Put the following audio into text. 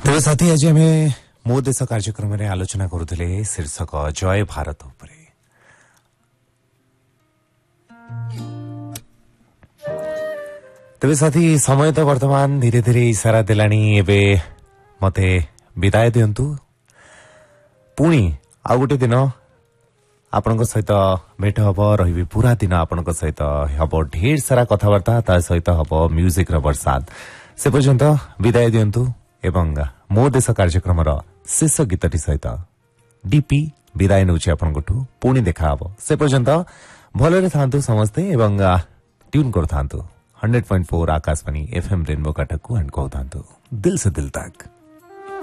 ତେବେ ସାଥୀ ଆଜି ଆମେ ମୋ ଦେଶ କାର୍ଯ୍ୟକ୍ରମରେ ଆଲୋଚନା କରୁଥିଲେ ଶୀର୍ଷକ ଜୟ ଭାରତ ଉପରେ। ତେବେ ସାଥୀ ସମୟ ତ ବର୍ତ୍ତମାନ ଧୀରେ ଧୀରେ ଇସାରା ଦେଲାଣି। ଏବେ ମତେ ବିଦାୟ ଦିଅନ୍ତୁ। ପୁଣି ଆଉ ଗୋଟେ ଦିନ ଆପଣଙ୍କ ସହିତ ଭେଟ ହବ, ରହିବି ପୁରା ଦିନ ଆପଣଙ୍କ ସହିତ ହବ ଢେର ସାରା କଥାବାର୍ତ୍ତା, ତା ସହିତ ହବ ମ୍ୟୁଜିକର ବର୍ଷାଦ। ସେ ପର୍ଯ୍ୟନ୍ତ ବିଦାୟ ଦିଅନ୍ତୁ ଏବଂ ମୋ ଦେଶ କାର୍ଯ୍ୟକ୍ରମର ଶେଷ ଗୀତଟି ସହିତ ଡିପି ବିଦାୟ ନେଉଛି ଆପଣଙ୍କଠୁ। ପୁଣି ଦେଖା ହବ, ସେ ପର୍ଯ୍ୟନ୍ତ ଭଲରେ ଥାନ୍ତୁ ସମସ୍ତେ ଏବଂ tune କରୁଥାନ୍ତୁ 100.4 Akashvani FM rainbow काटकू and कहतांतु दिल से दिल तक।